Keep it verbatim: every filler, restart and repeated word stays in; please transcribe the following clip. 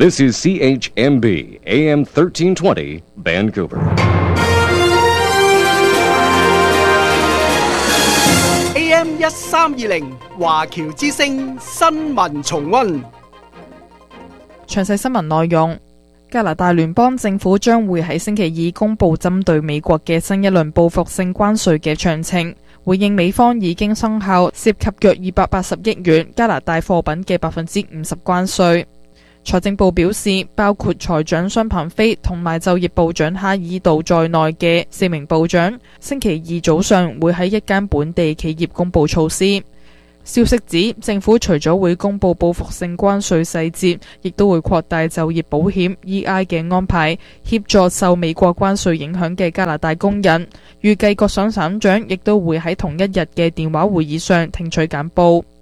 This is C H M B, A M thirteen twenty, Vancouver. A M 一三二零華僑之聲新聞重溫。 詳細新聞內容：加拿大聯邦政府將會喺星期二公布針對美國嘅新一輪報復性關稅嘅詳情，回應美方已經生效涉及約二百八十億元加拿大貨品嘅百分之五十關稅。財政部表示，包括財長商鵬飛同埋就業部長哈爾道在內嘅四名部長，星期二早上會喺一間本地企業公布措施。消息指，政府除咗會公布報復性關稅細節，亦都會擴大就業保險 E I 嘅安排，協助受美國關稅影響嘅加拿大工人。預計各省省長亦都會喺同一日嘅電話會議上聽取簡報。